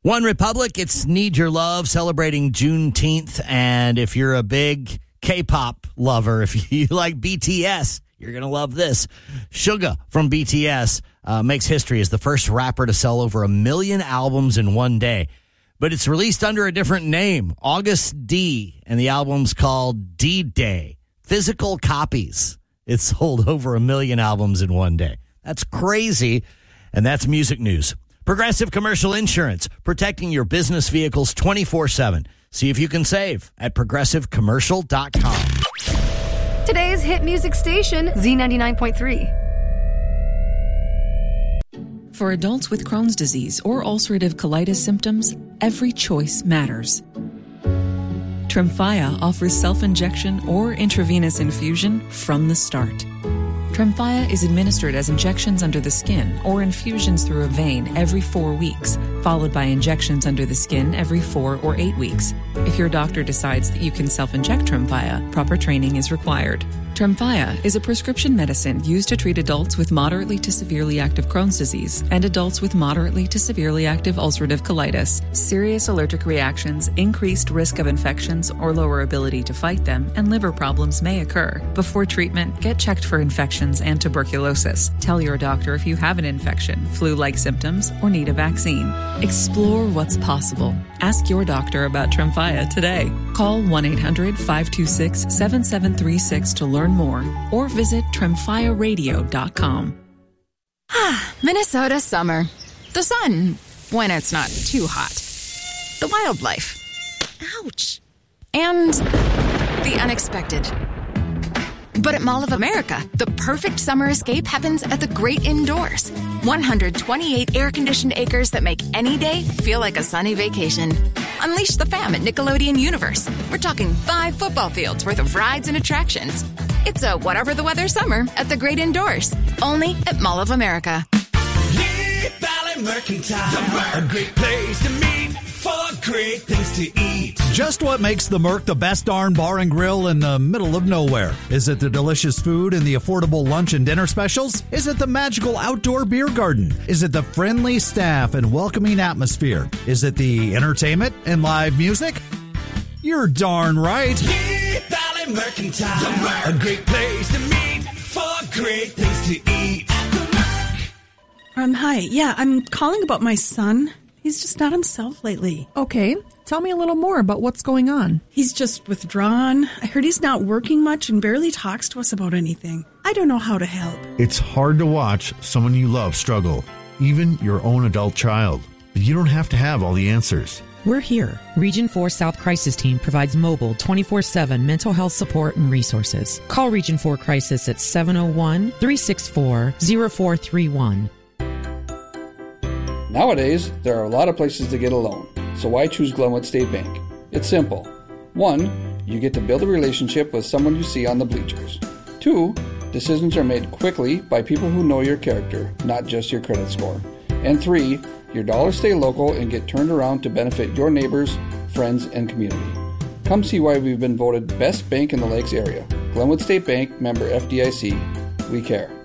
One Republic, it's Need Your Love, celebrating Juneteenth. And if you're a big K-pop lover, if you like BTS, you're going to love this. Suga from BTS makes history as the first rapper to sell over 1 million albums in one day. But it's released under a different name, August D, and the album's called D-Day. Physical copies. It sold over 1 million albums in one day. That's crazy. And that's music news. Progressive Commercial Insurance, protecting your business vehicles 24/7. See if you can save at progressivecommercial.com. Today's hit music station, Z99.3. For adults with Crohn's disease or ulcerative colitis symptoms, every choice matters. Tremfya offers self-injection or intravenous infusion from the start. Tremfya is administered as injections under the skin or infusions through a vein every 4 weeks, followed by injections under the skin every 4 or 8 weeks. If your doctor decides that you can self-inject Tremfya, proper training is required. Tremfya is a prescription medicine used to treat adults with moderately to severely active Crohn's disease and adults with moderately to severely active ulcerative colitis. Serious allergic reactions, increased risk of infections or lower ability to fight them, and liver problems may occur. Before treatment, get checked for infections and tuberculosis. Tell your doctor if you have an infection, flu-like symptoms, or need a vaccine. Explore what's possible. Ask your doctor about Tremfya today. Call 1-800-526-7736 to learn more, or visit TremfyaRadio.com. Minnesota summer. The sun, when it's not too hot. The wildlife. Ouch. And the unexpected. But at Mall of America, the perfect summer escape happens at the Great Indoors. 128 air-conditioned acres that make any day feel like a sunny vacation. Unleash the fam at Nickelodeon Universe. We're talking 5 football fields worth of rides and attractions. It's a whatever the weather summer at the Great Indoors. Only at Mall of America. Leaf Valley Mercantile, a great place to meet for great things to eat. Just what makes the Merc the best darn bar and grill in the middle of nowhere? Is it the delicious food and the affordable lunch and dinner specials? Is it the magical outdoor beer garden? Is it the friendly staff and welcoming atmosphere? Is it the entertainment and live music? You're darn right. Leaf Valley Mercantile, a great place to meet for great things to eat. Hi. Yeah, I'm calling about my son. He's just not himself lately. Okay. Tell me a little more about what's going on. He's just withdrawn. I heard he's not working much and barely talks to us about anything. I don't know how to help. It's hard to watch someone you love struggle, even your own adult child. But you don't have to have all the answers. We're here. Region 4 South Crisis Team provides mobile 24/7 mental health support and resources. Call Region 4 Crisis at 701-364-0431. Nowadays, there are a lot of places to get a loan, so why choose Glenwood State Bank? It's simple. 1, you get to build a relationship with someone you see on the bleachers. 2, decisions are made quickly by people who know your character, not just your credit score. And 3, your dollars stay local and get turned around to benefit your neighbors, friends, and community. Come see why we've been voted best bank in the Lakes area. Glenwood State Bank, member FDIC. We care.